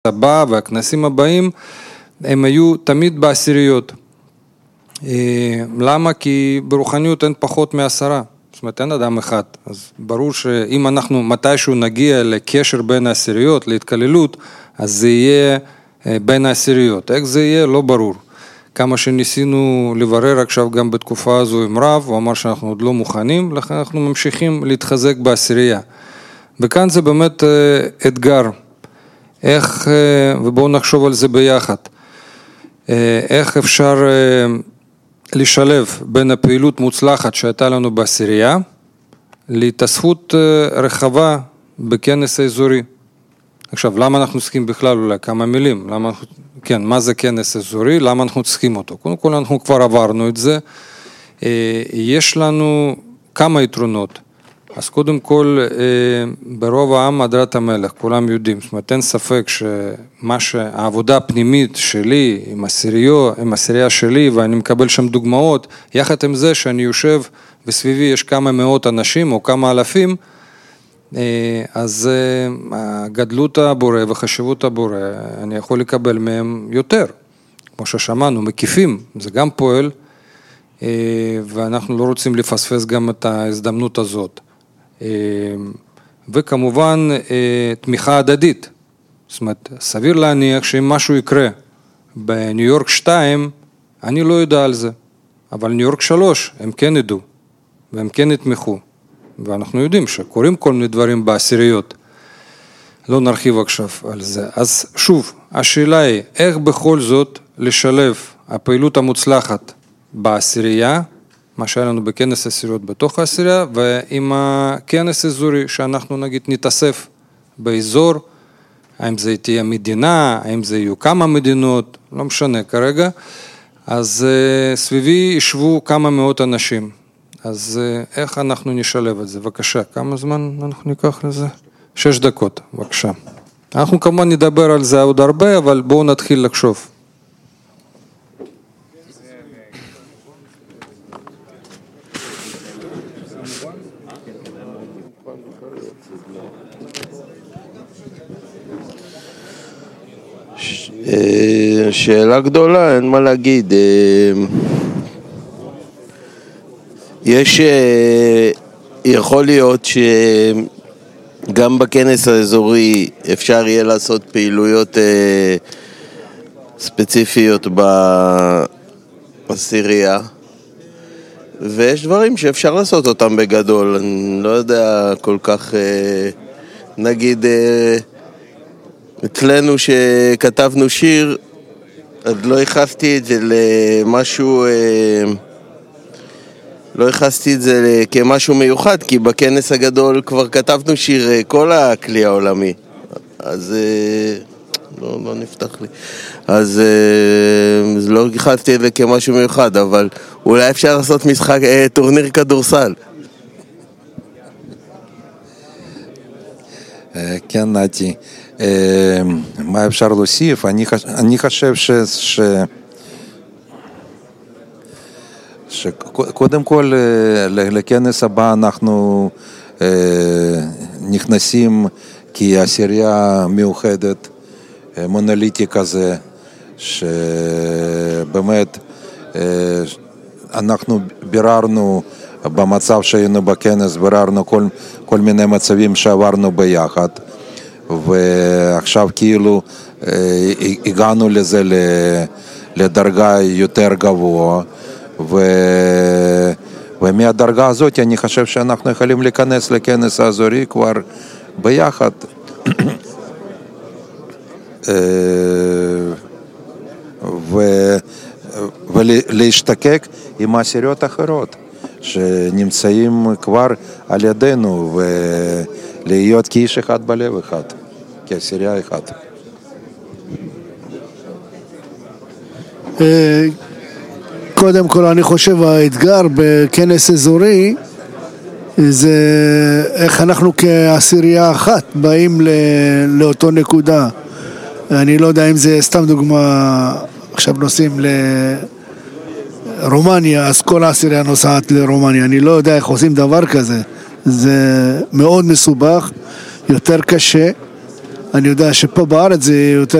הבא והכנסים הבאים, הם היו תמיד בעשיריות. למה? כי ברוחניות אין פחות מ10. זאת אומרת, אין אדם אחד. אז ברור שאם אנחנו מתישהו נגיע לקשר בין העשיריות, להתקללות, אז זה יהיה בין העשיריות. איך זה יהיה? לא ברור. כמה שניסינו לברר עכשיו גם בתקופה הזו עם רב, הוא אמר שאנחנו עוד לא מוכנים, לכן אנחנו ממשיכים להתחזק בעשירייה. וכאן זה באמת אתגר. איך, ובואו נחשוב על זה ביחד, איך אפשר לשלב בין הפעילות מוצלחת שהייתה לנו בעשירייה, להתאספות רחבה בכנס האזורי. עכשיו, למה אנחנו צריכים בכלל אולי כמה מילים? כן, מה זה כנס אזורי? למה אנחנו צריכים אותו? קודם כל, אנחנו כבר עברנו את זה. יש לנו כמה יתרונות. אז קודם כל, ברוב העם הדרת המלך, כולם יודעים. זאת אומרת, אין ספק שהעבודה הפנימית שלי עם עשירייה שלי, ואני מקבל שם דוגמאות, יחד עם זה שאני יושב וסביבי יש כמה מאות אנשים או כמה אלפים, אז גדלות הבורא וחשיבות הבורא, אני יכול לקבל מהם יותר. כמו ששמענו, מקיפים, זה גם פועל, ואנחנו לא רוצים לפספס גם את ההזדמנות הזאת. וכמובן, תמיכה הדדית. זאת אומרת, סביר להניח שאם משהו יקרה בניו יורק 2, אני לא יודע על זה. אבל ניו יורק 3, הם כן ידעו, והם כן יתמכו. ואנחנו יודעים שקוראים כל מיני דברים בעשיריות. לא נרחיב עכשיו על זה. אז שוב, השאלה היא, איך בכל זאת לשלב הפעילות המוצלחת בעשירייה, מה שהיה לנו בכנס עשיריות בתוך העשירייה, ועם הכנס אזורי שאנחנו נגיד נתאסף באזור, האם זה תהיה מדינה, האם זה יהיו כמה מדינות, לא משנה כרגע, אז סביבי ישבו כמה מאות אנשים. אז איך אנחנו נשלב את זה? בבקשה, כמה זמן אנחנו ניקח לזה? 6 דקות, בבקשה. אנחנו כמובן נדבר על זה עוד הרבה, אבל בואו נתחיל לחשוב. שאלה גדולה, אין מה להגיד. יכול להיות שגם בכנס האזורי אפשר יהיה לעשות פעילויות ספציפיות בעשירייה, ויש דברים שאפשר לעשות אותם בגדול. אני לא יודע כל כך, נגיד אצלנו שכתבנו שיר, אז לא ייחסתי את זה למשהו, לא ייחסתי את זה כמשהו מיוחד, כי בכנס הגדול כבר כתבנו שיר כל הכלי העולמי, אז לא נפתח לי, אז לא ייחסתי את זה כמשהו מיוחד, אבל אולי אפשר לעשות משחק, טורניר כדורסל. כן, נתי, מה אפשר להוסיף? אני חושב שקודם כל לכנס הבא אנחנו נכנסים כעשירייה מיוחדת, מונוליטי כזה, שבאמת אנחנו ביררנו במצב שהיינו בכנס, ביררנו כל מיני מצבים שעברנו ביחד, ועכשיו כאילו הגענו לזה לדרגה יותר גבוה, ומהדרגה הזאת אני חושב שאנחנו יכולים להיכנס לכנס האזורי כבר ביחד, ולהשתקק עם עשיריות אחרות שנמצאים כבר על ידינו, ולהיות כאיש אחד בלב אחד, כעשירייה אחד. קודם כל אני חושב האתגר בכנס אזורי זה איך אנחנו כעשירייה אחת באים לאותו נקודה. אני לא יודע אם זה סתם דוגמה, עכשיו נוסעים לרומניה, אז כל העשירייה נוסעת לרומניה, אני לא יודע איך עושים דבר כזה, זה מאוד מסובך, יותר קשה, אני יודע שפה בארץ זה יותר